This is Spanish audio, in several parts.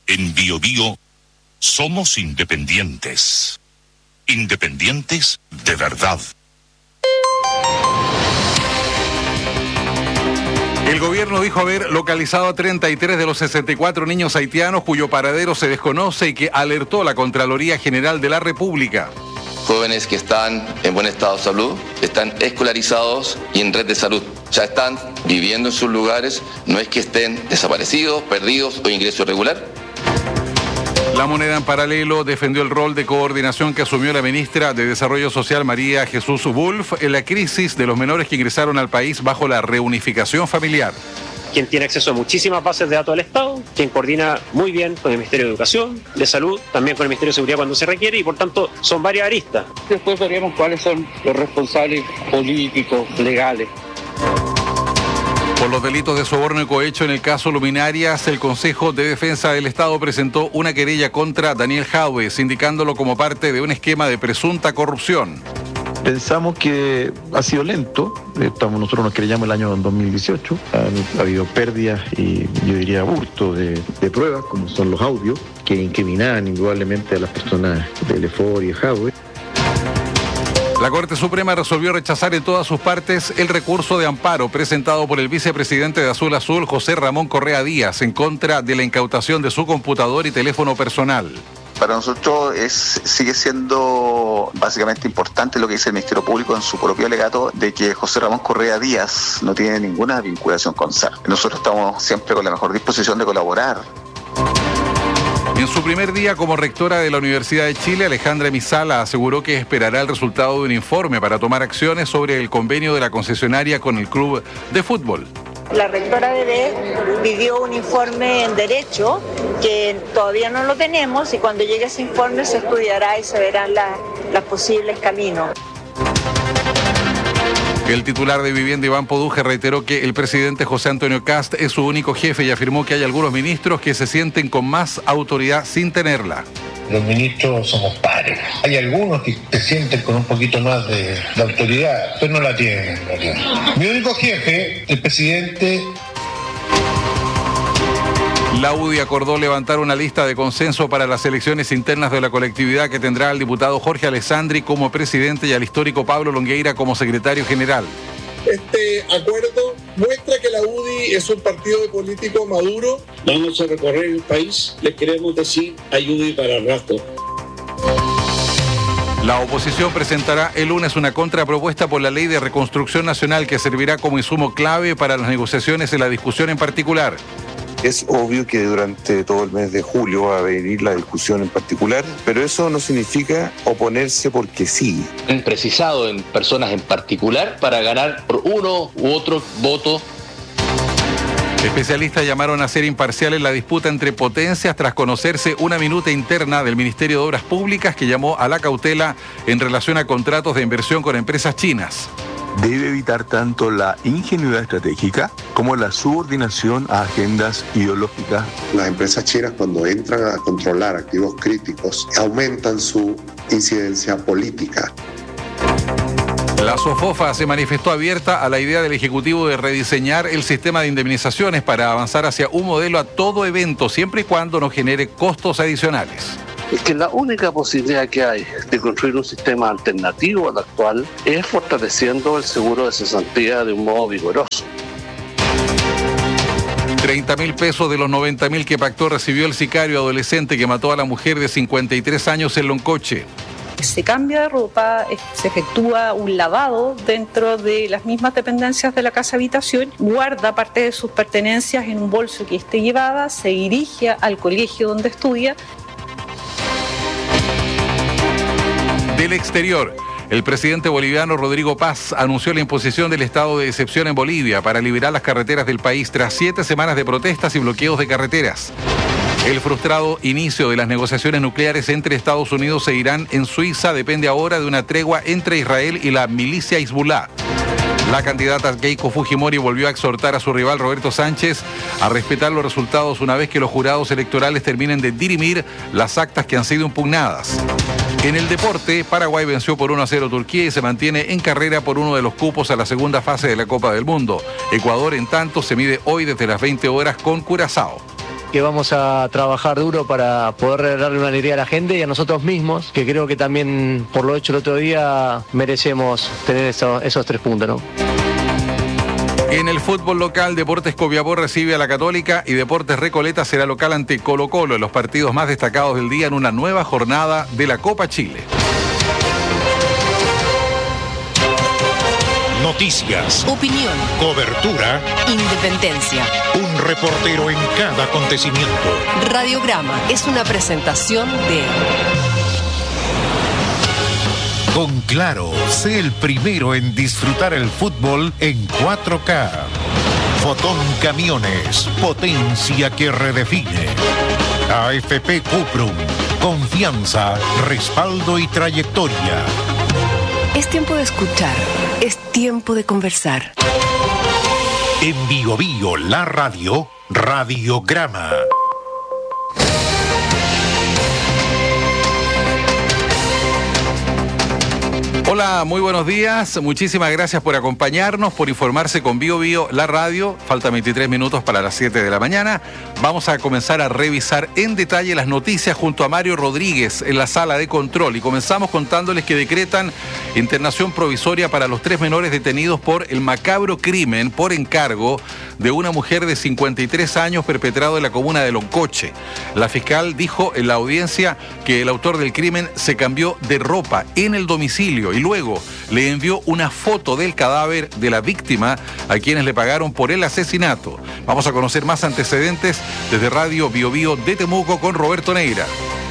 En Bio Bio somos independientes. Independientes de verdad. El gobierno dijo haber localizado a 33 de los 64 niños haitianos cuyo paradero se desconoce y que alertó a la Contraloría General de la República. Jóvenes que están en buen estado de salud, están escolarizados y en red de salud. Ya están viviendo en sus lugares, no es que estén desaparecidos, perdidos o ingreso irregular. La Moneda en Paralelo defendió el rol de coordinación que asumió la ministra de Desarrollo Social María Jesús Wolf en la crisis de los menores que ingresaron al país bajo la reunificación familiar. Quien tiene acceso a muchísimas bases de datos del Estado, quien coordina muy bien con el Ministerio de Educación, de Salud, también con el Ministerio de Seguridad cuando se requiere y por tanto son varias aristas. Después veremos cuáles son los responsables políticos, legales. Por los delitos de soborno y cohecho en el caso Luminarias, el Consejo de Defensa del Estado presentó una querella contra Daniel Jadwe, indicándolo como parte de un esquema de presunta corrupción. Pensamos que ha sido lento, nosotros nos querellamos el año 2018, ha habido pérdidas y yo diría hurto de pruebas, como son los audios, que incriminaban indudablemente a las personas del EFOR y de Jadwe. La Corte Suprema resolvió rechazar en todas sus partes el recurso de amparo presentado por el vicepresidente de Azul Azul, José Ramón Correa Díaz, en contra de la incautación de su computador y teléfono personal. Para nosotros sigue siendo básicamente importante lo que dice el Ministerio Público en su propio alegato de que José Ramón Correa Díaz no tiene ninguna vinculación con SAR. Nosotros estamos siempre con la mejor disposición de colaborar. En su primer día como rectora de la Universidad de Chile, Alejandra Misala aseguró que esperará el resultado de un informe para tomar acciones sobre el convenio de la concesionaria con el club de fútbol. La rectora de BED pidió un informe en Derecho que todavía no lo tenemos y cuando llegue ese informe se estudiará y se verán los posibles caminos. El titular de Vivienda, Iván Poduje, reiteró que el presidente José Antonio Kast es su único jefe y afirmó que hay algunos ministros que se sienten con más autoridad sin tenerla. Los ministros somos pares. Hay algunos que se sienten con un poquito más de autoridad, pero no la tienen en realidad. Mi único jefe, el presidente. La UDI acordó levantar una lista de consenso para las elecciones internas de la colectividad que tendrá al diputado Jorge Alessandri como presidente y al histórico Pablo Longueira como secretario general. Este acuerdo muestra que la UDI es un partido político maduro. Vamos a recorrer el país, les queremos decir, hay UDI para el rato. La oposición presentará el lunes una contrapropuesta por la Ley de Reconstrucción Nacional que servirá como insumo clave para las negociaciones en la discusión en particular. Es obvio que durante todo el mes de julio va a venir la discusión en particular, pero eso no significa oponerse porque sí. Han precisado en personas en particular para ganar por uno u otro voto. Especialistas llamaron a ser imparciales la disputa entre potencias tras conocerse una minuta interna del Ministerio de Obras Públicas que llamó a la cautela en relación a contratos de inversión con empresas chinas. Debe evitar tanto la ingenuidad estratégica como la subordinación a agendas ideológicas. Las empresas chinas, cuando entran a controlar activos críticos, aumentan su incidencia política. La SOFOFA se manifestó abierta a la idea del Ejecutivo de rediseñar el sistema de indemnizaciones para avanzar hacia un modelo a todo evento, siempre y cuando no genere costos adicionales. Es que la única posibilidad que hay de construir un sistema alternativo al actual es fortaleciendo el seguro de cesantía de un modo vigoroso. 30.000 pesos de los 90.000 que pactó recibió el sicario adolescente que mató a la mujer de 53 años en Loncoche. Se cambia de ropa, se efectúa un lavado dentro de las mismas dependencias de la casa habitación, guarda parte de sus pertenencias en un bolso que esté llevada, se dirige al colegio donde estudia. Del exterior, el presidente boliviano Rodrigo Paz anunció la imposición del estado de excepción en Bolivia para liberar las carreteras del país tras 7 semanas de protestas y bloqueos de carreteras. El frustrado inicio de las negociaciones nucleares entre Estados Unidos e Irán en Suiza depende ahora de una tregua entre Israel y la milicia Hezbollah. La candidata Keiko Fujimori volvió a exhortar a su rival Roberto Sánchez a respetar los resultados una vez que los jurados electorales terminen de dirimir las actas que han sido impugnadas. En el deporte, Paraguay venció por 1-0 a Turquía y se mantiene en carrera por uno de los cupos a la segunda fase de la Copa del Mundo. Ecuador, en tanto, se mide hoy desde las 20 horas con Curazao. que vamos a trabajar duro para poder darle una alegría a la gente y a nosotros mismos, que creo que también por lo hecho el otro día merecemos tener esos 3 puntos, ¿no? En el fútbol local, Deportes Copiapó recibe a la Católica y Deportes Recoleta será local ante Colo-Colo en los partidos más destacados del día en una nueva jornada de la Copa Chile. Noticias, opinión, cobertura, independencia. Un reportero en cada acontecimiento. Radiograma es una presentación de... Con Claro, sé el primero en disfrutar el fútbol en 4K. Fotón Camiones, potencia que redefine. AFP Cuprum, confianza, respaldo y trayectoria. Es tiempo de escuchar, es tiempo de conversar. En Bio Bio, la radio, Radiograma. Hola, muy buenos días. Muchísimas gracias por acompañarnos, por informarse con Bio Bio, la radio. Faltan 23 minutos para las 7 de la mañana. Vamos a comenzar a revisar en detalle las noticias junto a Mario Rodríguez en la sala de control. Y comenzamos contándoles que decretan internación provisoria para los 3 menores detenidos por el macabro crimen por encargo de una mujer de 53 años perpetrado en la comuna de Loncoche. La fiscal dijo en la audiencia que el autor del crimen se cambió de ropa en el domicilio y luego le envió una foto del cadáver de la víctima a quienes le pagaron por el asesinato. Vamos a conocer más antecedentes desde Radio Bio Bio de Temuco con Roberto Neira.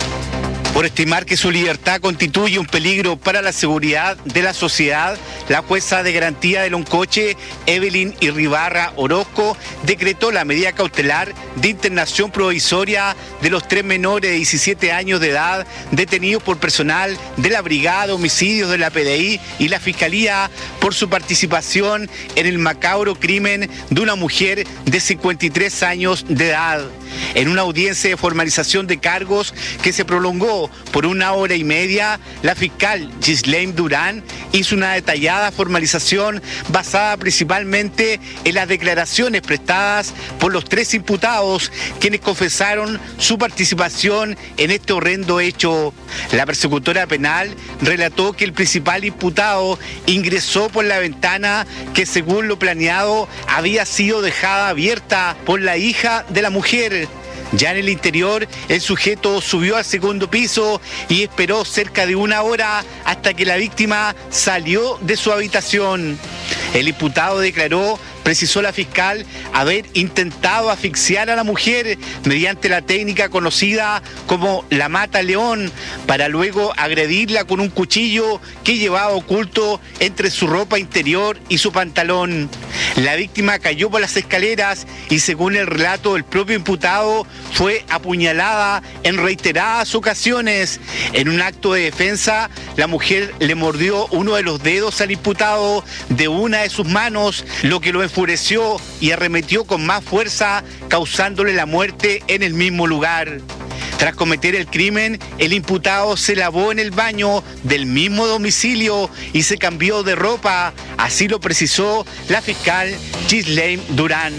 Por estimar que su libertad constituye un peligro para la seguridad de la sociedad, la jueza de garantía de Loncoche, Evelyn Irribarra Orozco, decretó la medida cautelar de internación provisoria de los 3 menores de 17 años de edad detenidos por personal de la Brigada de Homicidios de la PDI y la Fiscalía por su participación en el macabro crimen de una mujer de 53 años de edad. En una audiencia de formalización de cargos que se prolongó por 1 hora y media, la fiscal Ghislaine Durán hizo una detallada formalización basada principalmente en las declaraciones prestadas por los 3 imputados, quienes confesaron su participación en este horrendo hecho. La persecutora penal relató que el principal imputado ingresó por la ventana que, según lo planeado, había sido dejada abierta por la hija de la mujer. Ya en el interior, el sujeto subió al 2º piso y esperó cerca de 1 hora hasta que la víctima salió de su habitación. El imputado declaró, precisó la fiscal, haber intentado asfixiar a la mujer mediante la técnica conocida como la mata león, para luego agredirla con un cuchillo que llevaba oculto entre su ropa interior y su pantalón. La víctima cayó por las escaleras y, según el relato del propio imputado, fue apuñalada en reiteradas ocasiones. En un acto de defensa, la mujer le mordió uno de los dedos al imputado de una de sus manos, lo que lo enfureció y arremetió con más fuerza, causándole la muerte en el mismo lugar. Tras cometer el crimen, el imputado se lavó en el baño del mismo domicilio y se cambió de ropa, así lo precisó la fiscal Ghislaine Durán.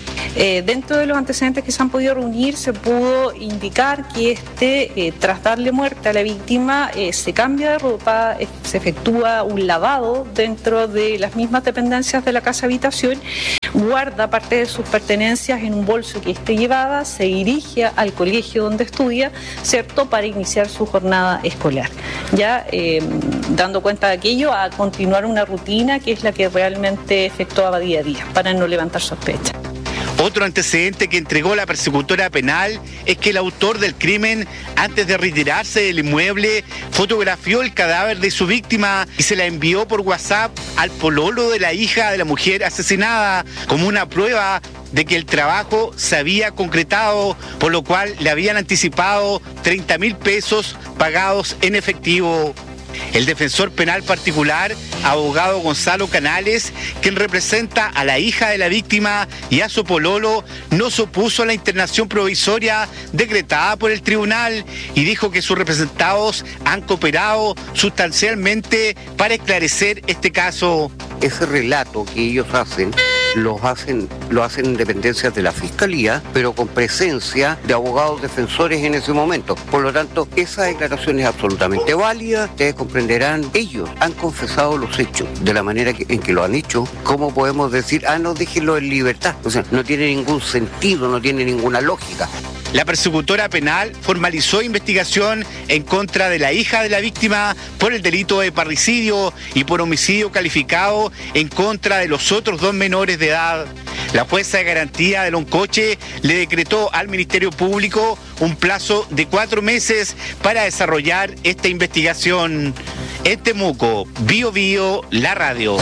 Dentro de los antecedentes que se han podido reunir, se pudo indicar que tras darle muerte a la víctima, se cambia de ropa, se efectúa un lavado dentro de las mismas dependencias de la casa habitación, guarda parte de sus pertenencias en un bolso que esté llevada, se dirige al colegio donde estudia, ¿cierto?, para iniciar su jornada escolar. Ya dando cuenta de aquello, a continuar una rutina que es la que realmente efectuaba día a día, para no levantar sospechas. Otro antecedente que entregó la persecutora penal es que el autor del crimen, antes de retirarse del inmueble, fotografió el cadáver de su víctima y se la envió por WhatsApp al pololo de la hija de la mujer asesinada, como una prueba de que el trabajo se había concretado, por lo cual le habían anticipado 30.000 pesos pagados en efectivo. El defensor penal particular, abogado Gonzalo Canales, quien representa a la hija de la víctima y a su pololo, no se opuso a la internación provisoria decretada por el tribunal y dijo que sus representados han cooperado sustancialmente para esclarecer este caso. Ese relato que ellos hacen lo hacen en dependencias de la Fiscalía, pero con presencia de abogados defensores en ese momento. Por lo tanto, esa declaración es absolutamente válida. Ustedes comprenderán, ellos han confesado los hechos de la manera en que lo han hecho. ¿Cómo podemos decir, no, déjenlo en libertad? O sea, no tiene ningún sentido, no tiene ninguna lógica. La persecutora penal formalizó investigación en contra de la hija de la víctima por el delito de parricidio y por homicidio calificado en contra de los otros 2 menores de edad. La jueza de garantía de Loncoche le decretó al Ministerio Público un plazo de 4 meses para desarrollar esta investigación. En Temuco, Bío Bío, la radio.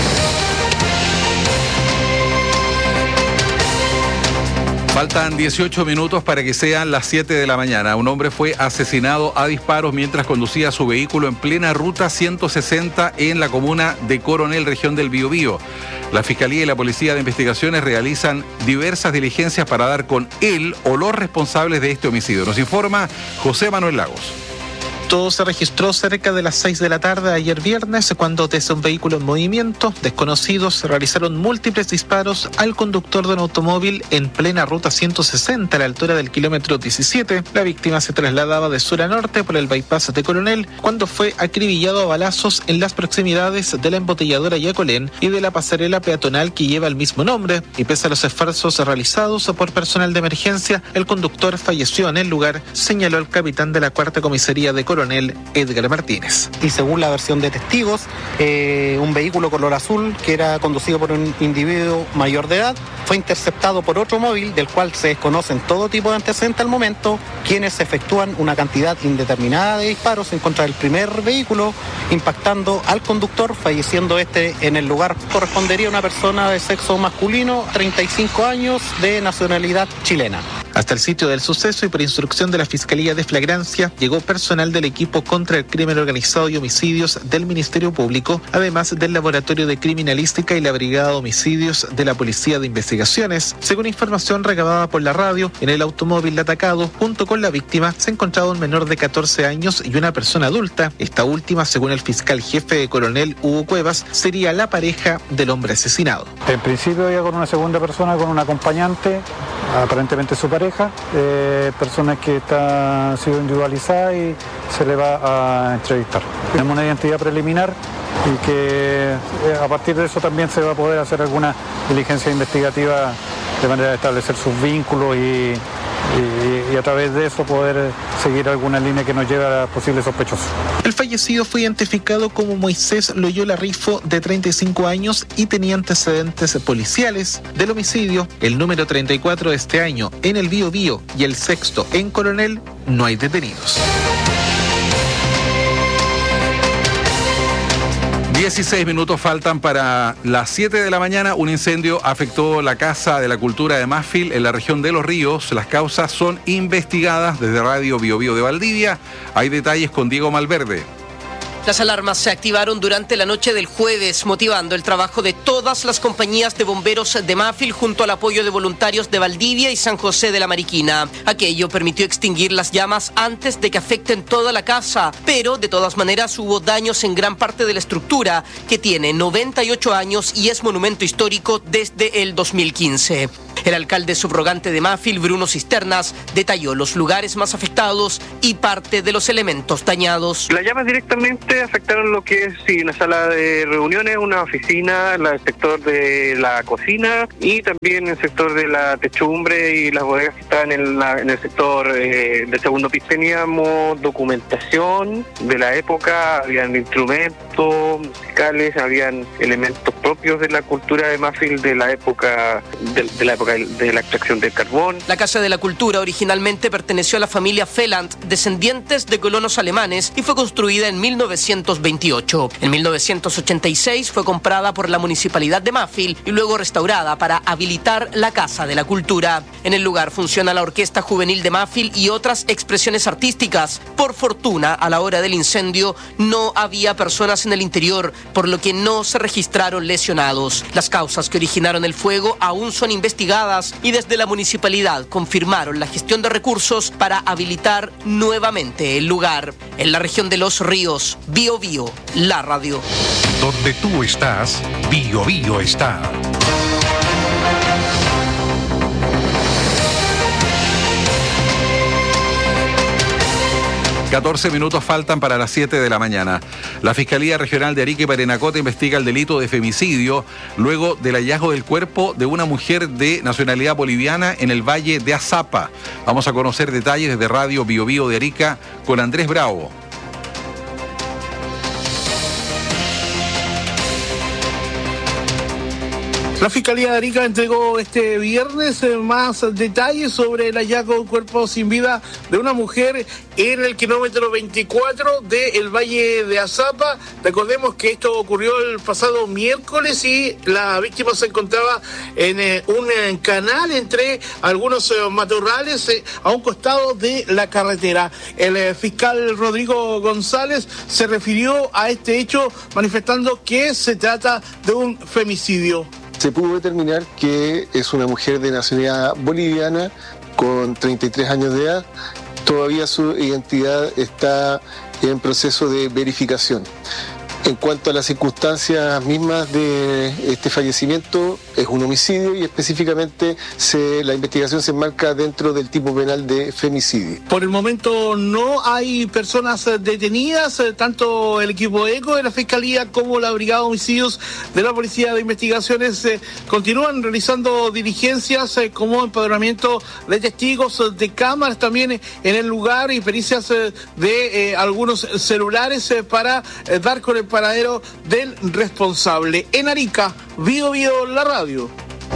Faltan 18 minutos para que sean las 7 de la mañana. Un hombre fue asesinado a disparos mientras conducía su vehículo en plena ruta 160 en la comuna de Coronel, región del Biobío. La Fiscalía y la Policía de Investigaciones realizan diversas diligencias para dar con él o los responsables de este homicidio. Nos informa José Manuel Lagos. Todo se registró cerca de las 6 de la tarde ayer viernes, cuando desde un vehículo en movimiento, desconocidos realizaron múltiples disparos al conductor de un automóvil en plena ruta 160 a la altura del kilómetro 17. La víctima se trasladaba de sur a norte por el bypass de Coronel cuando fue acribillado a balazos en las proximidades de la embotelladora Yacolén y de la pasarela peatonal que lleva el mismo nombre. Y pese a los esfuerzos realizados por personal de emergencia, el conductor falleció en el lugar, señaló el capitán de la cuarta comisaría de Coronel, Edgar Martínez. Y según la versión de testigos, un vehículo color azul que era conducido por un individuo mayor de edad fue interceptado por otro móvil del cual se desconocen todo tipo de antecedentes al momento, quienes efectúan una cantidad indeterminada de disparos en contra del primer vehículo, impactando al conductor, falleciendo en el lugar. Correspondería a una persona de sexo masculino, 35 años, de nacionalidad chilena. Hasta el sitio del suceso y por instrucción de la Fiscalía de Flagrancia llegó personal del equipo contra el crimen organizado y homicidios del Ministerio Público, además del Laboratorio de Criminalística y la Brigada de Homicidios de la Policía de Investigaciones. Según información recabada por la radio, en el automóvil atacado, junto con la víctima, se encontraba un menor de 14 años y una persona adulta. Esta última, según el fiscal jefe de Coronel Hugo Cuevas, sería la pareja del hombre asesinado. En principio iba con una segunda persona, con un acompañante, aparentemente su pareja, personas que han sido individualizadas y se le va a entrevistar. Tenemos una identidad preliminar y que a partir de eso también se va a poder hacer alguna diligencia investigativa de manera de establecer sus vínculos y a través de eso poder seguir alguna línea que nos lleve a posibles sospechosos. El fallecido fue identificado como Moisés Loyola Rifo, de 35 años, y tenía antecedentes policiales. Del homicidio, el número 34 de este año en el Biobío y el 6º en Coronel, no hay detenidos. 16 minutos faltan para las 7 de la mañana. Un incendio afectó la Casa de la Cultura de Mafil en la región de Los Ríos. Las causas son investigadas desde Radio Biobío de Valdivia. Hay detalles con Diego Malverde. Las alarmas se activaron durante la noche del jueves, motivando el trabajo de todas las compañías de bomberos de Mafil junto al apoyo de voluntarios de Valdivia y San José de la Mariquina. Aquello permitió extinguir las llamas antes de que afecten toda la casa, pero de todas maneras hubo daños en gran parte de la estructura, que tiene 98 años y es monumento histórico desde el 2015. El alcalde subrogante de Mafil, Bruno Cisternas, detalló los lugares más afectados y parte de los elementos dañados. Las llamas directamente afectaron lo que es una sala de reuniones, una oficina, el sector de la cocina y también el sector de la techumbre y las bodegas que estaban en el sector del segundo piso. Teníamos documentación de la época, habían instrumentos musicales, habían elementos propios de la cultura de Mafil de la época de la extracción del carbón. La Casa de la Cultura originalmente perteneció a la familia Feland, descendientes de colonos alemanes, y fue construida en 1928. En 1986 fue comprada por la Municipalidad de Mafil y luego restaurada para habilitar la Casa de la Cultura. En el lugar funciona la Orquesta Juvenil de Mafil y otras expresiones artísticas. Por fortuna, a la hora del incendio no había personas en el interior, por lo que no se registraron lesionados. Las causas que originaron el fuego aún son investigadas y desde la municipalidad confirmaron la gestión de recursos para habilitar nuevamente el lugar. En la región de Los Ríos, Biobío, la radio. Donde tú estás, Biobío está. 14 minutos faltan para las 7 de la mañana. La Fiscalía Regional de Arica y Parinacota investiga el delito de femicidio luego del hallazgo del cuerpo de una mujer de nacionalidad boliviana en el Valle de Azapa. Vamos a conocer detalles desde Radio Bio Bio de Arica con Andrés Bravo. La Fiscalía de Arica entregó este viernes más detalles sobre el hallazgo de un cuerpo sin vida de una mujer en el kilómetro 24 del Valle de Azapa. Recordemos que esto ocurrió el pasado miércoles y la víctima se encontraba en un canal entre algunos matorrales a un costado de la carretera. El fiscal Rodrigo González se refirió a este hecho manifestando que se trata de un femicidio. Se pudo determinar que es una mujer de nacionalidad boliviana con 33 años de edad. Todavía su identidad está en proceso de verificación. En cuanto a las circunstancias mismas de este fallecimiento, es un homicidio y específicamente la investigación se enmarca dentro del tipo penal de femicidio. Por el momento no hay personas detenidas, tanto el equipo ECO de la Fiscalía como la Brigada de Homicidios de la Policía de Investigaciones continúan realizando diligencias como empadronamiento de testigos, de cámaras también en el lugar y pericias de algunos celulares para dar con el paradero del responsable. En Arica, Bio Bio, la radio.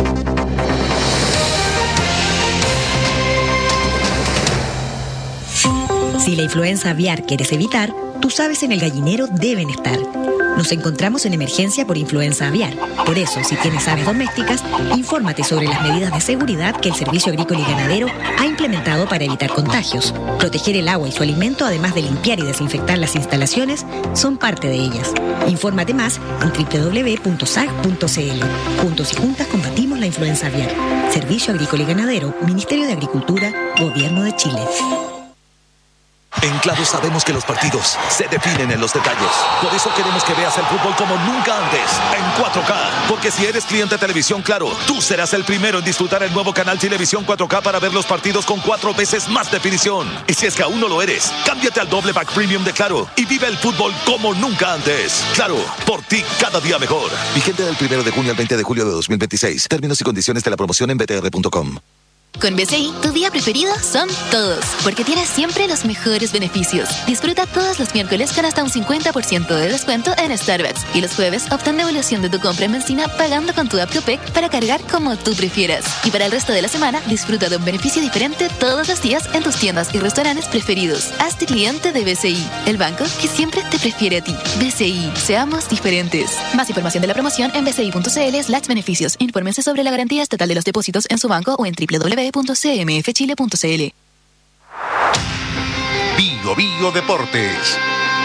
Si la influenza aviar quieres evitar, tú sabes en el gallinero deben estar. Nos encontramos en emergencia por influenza aviar. Por eso, si tienes aves domésticas, infórmate sobre las medidas de seguridad que el Servicio Agrícola y Ganadero ha implementado para evitar contagios. Proteger el agua y su alimento, además de limpiar y desinfectar las instalaciones, son parte de ellas. Infórmate más en www.sag.cl. Juntos y juntas combatimos la influenza aviar. Servicio Agrícola y Ganadero, Ministerio de Agricultura, Gobierno de Chile. En Claro sabemos que los partidos se definen en los detalles. Por eso queremos que veas el fútbol como nunca antes, en 4K. Porque si eres cliente de Televisión Claro, tú serás el primero en disfrutar el nuevo canal Televisión 4K para ver los partidos con 4 veces más definición. Y si es que aún no lo eres, cámbiate al doble pack premium de Claro y vive el fútbol como nunca antes. Claro, por ti cada día mejor. Vigente del 1 de junio al 20 de julio de 2026. Términos y condiciones de la promoción en btr.com. Con BCI, tu día preferido son todos, porque tienes siempre los mejores beneficios. Disfruta todos los miércoles con hasta un 50% de descuento en Starbucks. Y los jueves, obtén devolución de tu compra en benzina pagando con tu app Copec para cargar como tú prefieras. Y para el resto de la semana, disfruta de un beneficio diferente todos los días en tus tiendas y restaurantes preferidos. Hazte cliente de BCI, el banco que siempre te prefiere a ti. BCI, seamos diferentes. Más información de la promoción en bci.cl/beneficios. Infórmense sobre la garantía estatal de los depósitos en su banco o en www.cmfchile.cl. Bio Bio Deportes.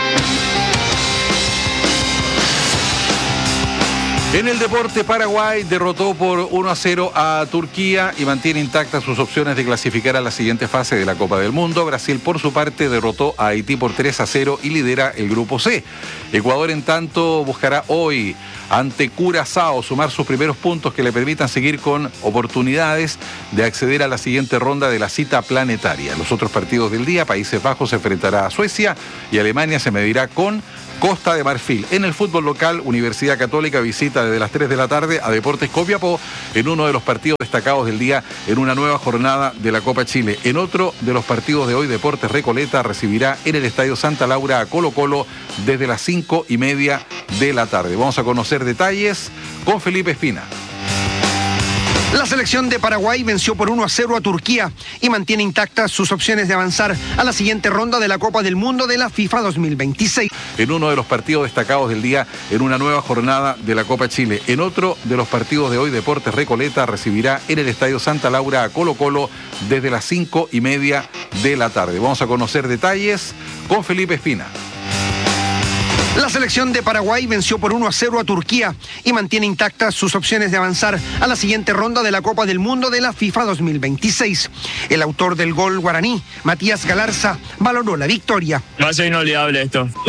En el deporte, Paraguay derrotó por 1-0 a Turquía y mantiene intactas sus opciones de clasificar a la siguiente fase de la Copa del Mundo. Brasil, por su parte, derrotó a Haití por 3-0 y lidera el grupo C. Ecuador, en tanto, buscará hoy ante Curazao sumar sus primeros puntos que le permitan seguir con oportunidades de acceder a la siguiente ronda de la cita planetaria. Los otros partidos del día: Países Bajos se enfrentará a Suecia y Alemania se medirá con Costa de Marfil. En el fútbol local, Universidad Católica visita desde las 3 de la tarde a Deportes Copiapó en uno de los partidos destacados del día en una nueva jornada de la Copa Chile. En otro de los partidos de hoy, Deportes Recoleta recibirá en el Estadio Santa Laura a Colo Colo desde las 5:30 de la tarde. Vamos a conocer detalles con Felipe Espina. La selección de Paraguay venció por 1-0 a Turquía y mantiene intactas sus opciones de avanzar a la siguiente ronda de la Copa del Mundo de la FIFA 2026. En uno de los partidos destacados del día en una nueva jornada de la Copa Chile. En otro de los partidos de hoy, Deportes Recoleta recibirá en el Estadio Santa Laura a Colo Colo desde las 5:30 de la tarde. Vamos a conocer detalles con Felipe Espina. La selección de Paraguay venció por 1-0 a Turquía y mantiene intactas sus opciones de avanzar a la siguiente ronda de la Copa del Mundo de la FIFA 2026. El autor del gol guaraní, Matías Galarza, valoró la victoria. Va a ser inolvidable esto.